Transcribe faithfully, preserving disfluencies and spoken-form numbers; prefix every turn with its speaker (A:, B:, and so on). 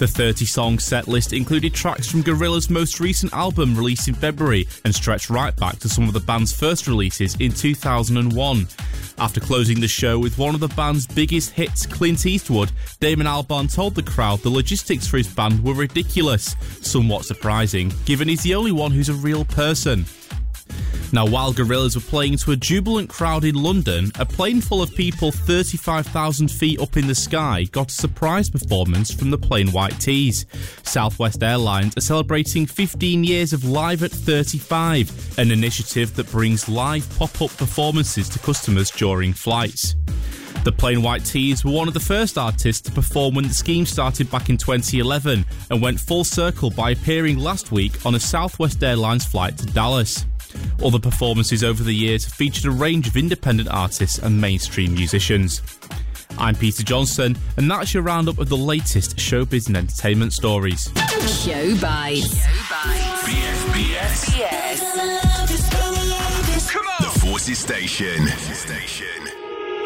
A: The thirty-song set list included tracks from Gorillaz' most recent album released in February and stretched right back to some of the band's first releases in two thousand one. After closing the show with one of the band's biggest hits, Clint Eastwood, Damon Albarn told the crowd the logistics for his band were ridiculous, somewhat surprising, given he's the only one who's a real person. Now, while Gorillaz were playing to a jubilant crowd in London, a plane full of people thirty-five thousand feet up in the sky got a surprise performance from the Plain White T's. Southwest Airlines are celebrating fifteen years of Live at thirty-five, an initiative that brings live pop-up performances to customers during flights. The Plain White T's were one of the first artists to perform when the scheme started back in twenty eleven and went full circle by appearing last week on a Southwest Airlines flight to Dallas. Other performances over the years have featured a range of independent artists and mainstream musicians. I'm Peter Johnson, and that's your roundup of the latest showbiz and entertainment stories.
B: Show Bites.
C: B F B S.
B: B S.
C: Come on. The Forces Station. Station.